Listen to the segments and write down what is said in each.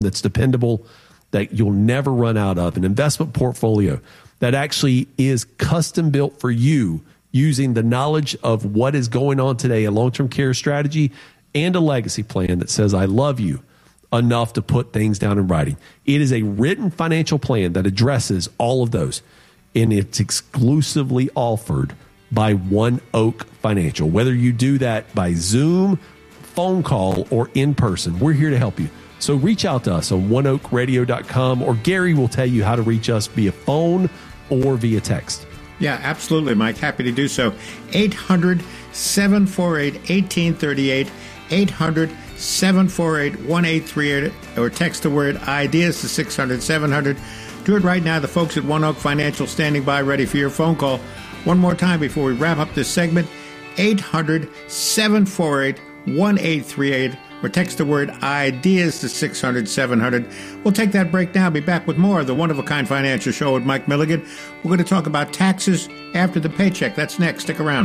that's dependable, that you'll never run out of, an investment portfolio that actually is custom built for you using the knowledge of what is going on today, a long-term care strategy, and a legacy plan that says, I love you enough to put things down in writing. It is a written financial plan that addresses all of those, and it's exclusively offered by One Oak Financial. Whether you do that by Zoom, phone call, or in person, we're here to help you. So reach out to us on oneoakradio.com, or Gary will tell you how to reach us via phone or via text. Yeah, absolutely, Mike. Happy to do so. 800-748-1838, 800-748-1838, or text the word IDEAS to 600-700. Do it right now. The folks at One Oak Financial standing by, ready for your phone call. One more time before we wrap up this segment, 800-748-1838, or text the word IDEAS to 600-700. We'll take that break now. Be back with more of the One of a Kind Financial Show with Mike Milligan. We're going to talk about taxes after the paycheck. That's next. Stick around.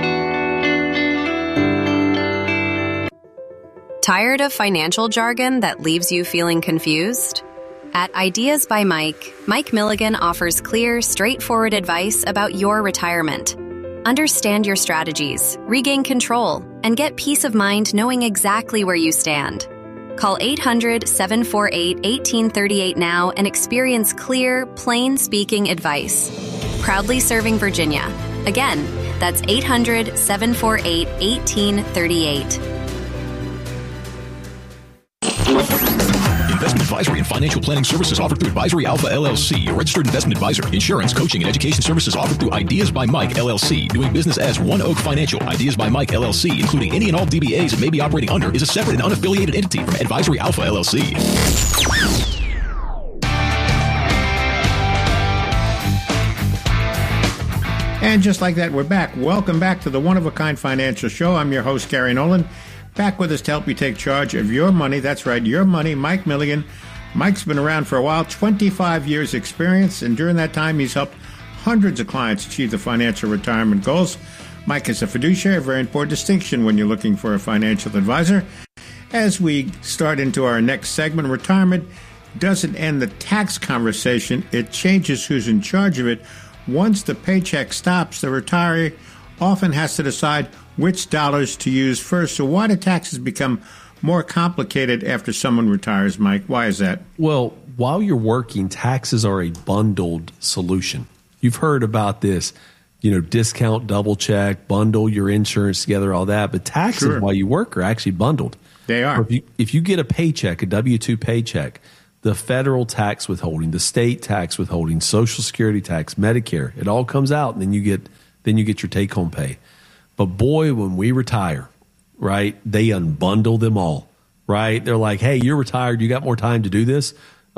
Tired of financial jargon that leaves you feeling confused? At Ideas by Mike, Mike Milligan offers clear, straightforward advice about your retirement. Understand your strategies, regain control, and get peace of mind knowing exactly where you stand. Call 800-748-1838 now and experience clear, plain-speaking advice. Proudly serving Virginia. Again, that's 800-748-1838. Investment advisory and financial planning services offered through Advisory Alpha LLC, a registered investment advisor. Insurance, coaching, and education services offered through Ideas by Mike LLC. Doing business as One Oak Financial. Ideas by Mike LLC, including any and all DBAs it may be operating under, is a separate and unaffiliated entity from Advisory Alpha LLC. And just like that, we're back. Welcome back to the One of a Kind Financial Show. I'm your host, Gary Nolan. Back with us to help you take charge of your money. That's right, your money, Mike Milligan. Mike's been around for a while, 25 years experience, and during that time he's helped hundreds of clients achieve the financial retirement goals. Mike is a fiduciary, a very important distinction when you're looking for a financial advisor. As we start into our next segment, retirement doesn't end the tax conversation. It changes who's in charge of it. Once the paycheck stops, the retiree often has to decide which dollars to use first. So why do taxes become more complicated after someone retires, Mike? Why is that? Well, while you're working, taxes are a bundled solution. You've heard about this, discount, double check, bundle your insurance together, all that. But taxes while you work are actually bundled. They are. If you get a paycheck, a W-2 paycheck, the federal tax withholding, the state tax withholding, Social Security tax, Medicare, it all comes out, and then you get your take-home pay. But boy, when we retire, right, they unbundle them all, right? They're like, hey, you're retired. You got more time to do this.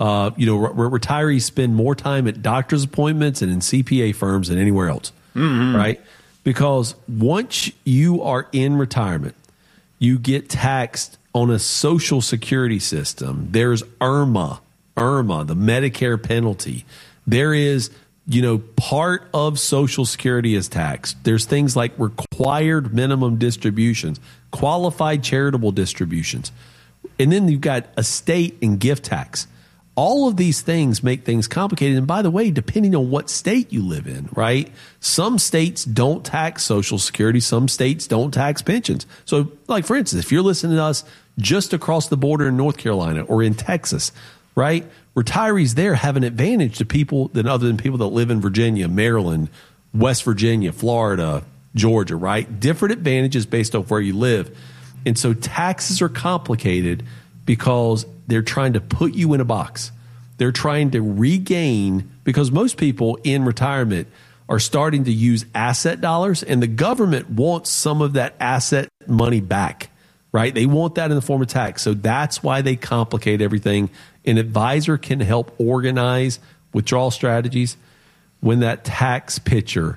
Retirees spend more time at doctor's appointments and in CPA firms than anywhere else, right? Because once you are in retirement, you get taxed on a Social Security system. There's IRMA, the Medicare penalty. There is part of Social Security is taxed. There's things like required minimum distributions, qualified charitable distributions. And then you've got estate and gift tax. All of these things make things complicated. And by the way, depending on what state you live in, right? Some states don't tax Social Security. Some states don't tax pensions. So, like, for instance, if you're listening to us just across the border in North Carolina or in Texas, right? Retirees there have an advantage to people other than people that live in Virginia, Maryland, West Virginia, Florida, Georgia, right? Different advantages based on where you live. And so taxes are complicated because they're trying to put you in a box. They're trying to regain, because most people in retirement are starting to use asset dollars, and the government wants some of that asset money back, right? They want that in the form of tax. So that's why they complicate everything. An advisor can help organize withdrawal strategies when that tax picture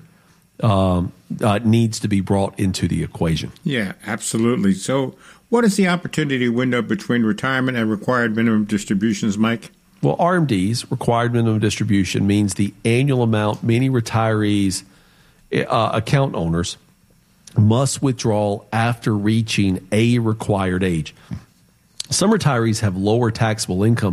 needs to be brought into the equation. Yeah, absolutely. So what is the opportunity window between retirement and required minimum distributions, Mike? Well, RMDs, required minimum distribution, means the annual amount many retirees, account owners, must withdraw after reaching a required age. Some retirees have lower taxable income